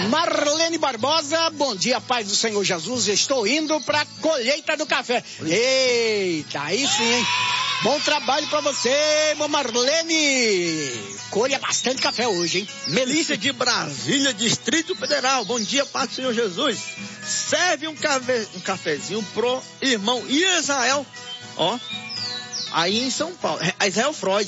Marlene Barbosa, bom dia, paz do Senhor Jesus, estou indo pra colheita do café. Eita, aí sim, hein? Bom trabalho pra você, irmã Marlene. Colha bastante café hoje, hein? Melissa de Brasília, Distrito Federal, bom dia, paz do Senhor Jesus. Serve um cafezinho pro irmão Israel, ó, aí em São Paulo, Israel Freud.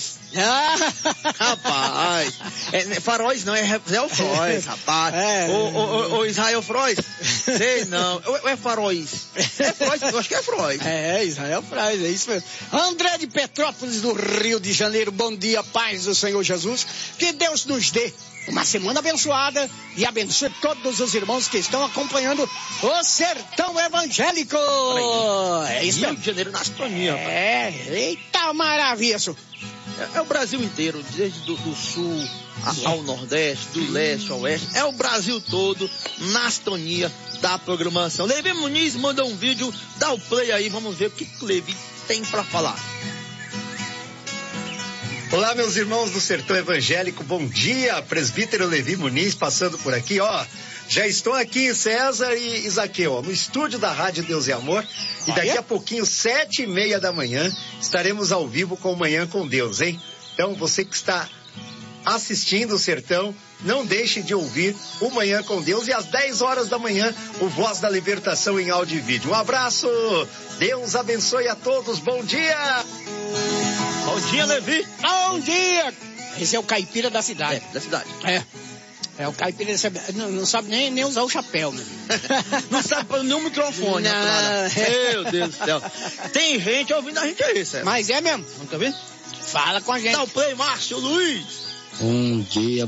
Rapaz, Faróis não, é Israel Freud, rapaz. O Israel Freud, sei não, ou é Faróis? É Freud, eu acho que é Freud. Israel Freud, é isso mesmo. André de Petrópolis, do Rio de Janeiro, bom dia, paz do Senhor Jesus. Que Deus nos dê uma semana abençoada e abençoe todos os irmãos que estão acompanhando o Sertão Evangélico. É isso mesmo. Rio de Janeiro na sintonia, rapaz. Eita maravilha, isso. É o Brasil inteiro, desde do sul ao nordeste, do leste ao oeste, é o Brasil todo na sintonia da programação. Levi Muniz manda um vídeo, dá o play aí, vamos ver o que o Levi tem pra falar. Olá, meus irmãos do Sertão Evangélico, bom dia, presbítero Levi Muniz passando por aqui, ó. Já estou aqui, César e Isaqueu, ó, no estúdio da Rádio Deus e Amor. E daqui a pouquinho, 7:30 da manhã, estaremos ao vivo com o Manhã com Deus, hein? Então, você que está assistindo o Sertão, não deixe de ouvir o Manhã com Deus. E às 10 horas da manhã, o Voz da Libertação em áudio e vídeo. Um abraço, Deus abençoe a todos, bom dia! Bom dia, Levi! Bom dia! Esse é o caipira da cidade. Da cidade. É o caipira da cidade. Não sabe nem usar o chapéu, né? Não sabe pôr nenhum microfone. Meu Deus do céu. Tem gente ouvindo a gente aí, César. Mas é mesmo. Nunca viu? Fala com a gente. Dá o play, Márcio Luiz. Bom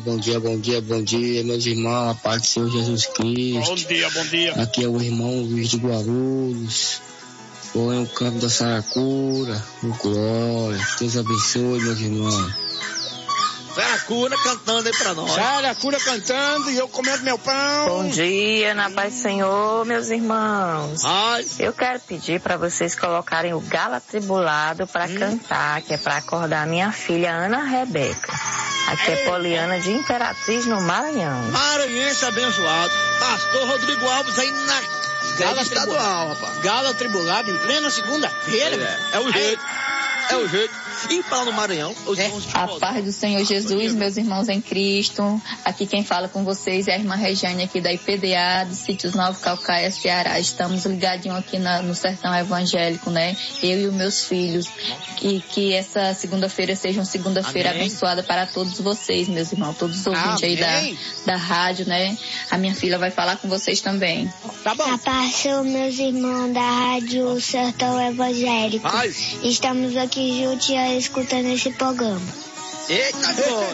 dia, meus irmãos, a paz do Senhor Jesus Cristo. Bom dia. Aqui é o irmão Luiz de Guarulhos. Ou é o campo da Saracura, o Glória. Deus abençoe, meus irmãos. Saracura cantando aí pra nós. Saracura cantando e eu comendo meu pão. Bom dia, na paz do Senhor, meus irmãos. Eu quero pedir para vocês colocarem o Galo Atribulado para cantar, que é para acordar minha filha Ana Rebeca. Aqui é Poliana de Imperatriz, no Maranhão. Maranhense abençoado. Pastor Rodrigo Alves aí na Galo estadual, rapaz. Galo Atribulado em plena segunda-feira. É o jeito. É o jeito. E para no Maranhão, os irmãos de A paz do Senhor Jesus, meus irmãos em Cristo. Aqui quem fala com vocês é a irmã Regiane aqui da IPDA, do Sítios Novo Calcaia, Ceará. Estamos ligadinhos aqui no Sertão Evangélico, né? Eu e os meus filhos. Que essa segunda-feira seja uma segunda-feira abençoada para todos vocês, meus irmãos. Todos os ouvintes aí da rádio, né? A minha filha vai falar com vocês também. Tá bom. A paz são meus irmãos da rádio Sertão Evangélico. Estamos aqui juntos escutando esse programa. Eita, glória!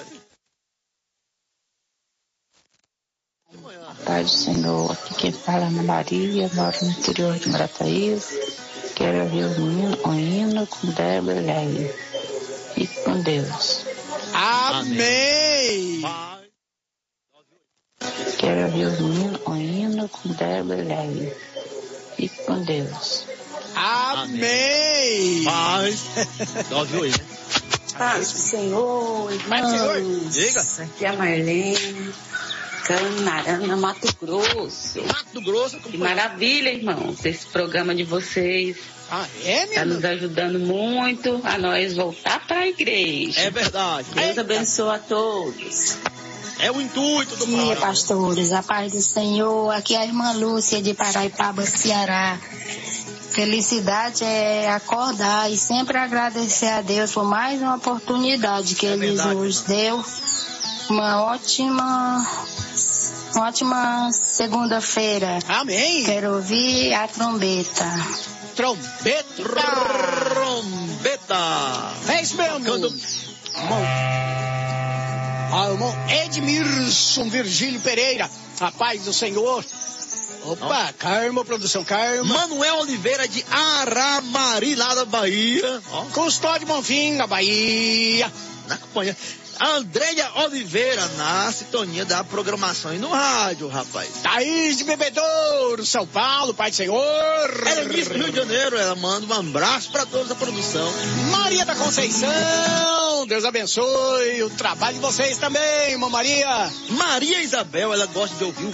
Paz do Senhor, aqui quem fala é Ana Maria, moro no interior de Marataízes. Quero ouvir o hino com Débora e Leia. Fique com Deus. Amém! Quero ouvir o hino com Débora e Leia. Fique com Deus. Amém! Paz. Ouviu aí, né? Paz do Senhor, irmãos. Diga. Aqui é a Marlene, Canarana, Mato Grosso. Mato Grosso. Que maravilha, irmãos, esse programa de vocês. Está nos ajudando muito a nós voltar para a igreja. É verdade. Deus abençoe a todos. É o intuito do Bom dia, pastores. A paz do Senhor. Aqui é a irmã Lúcia de Paraipaba, Ceará. Felicidade é acordar e sempre agradecer a Deus por mais uma oportunidade que Ele nos deu. Uma ótima segunda-feira. Amém. Quero ouvir a trombeta. Trombeta. É isso mesmo. Irmão Edmilson Virgílio Pereira. A paz do Senhor. Opa, Carmo Produção, Carmo. Manuel Oliveira de Aramari, lá da Bahia. Custódio Bonfim, na Bahia. Na companhia. Andréia Oliveira, na sintonia da programação e no rádio, rapaz. Thaís de Bebedouro, São Paulo, Pai do Senhor. Ela do Rio de Janeiro, ela manda um abraço para todos da produção. Maria da Conceição, Deus abençoe o trabalho de vocês também, irmã Maria. Maria Isabel, ela gosta de ouvir o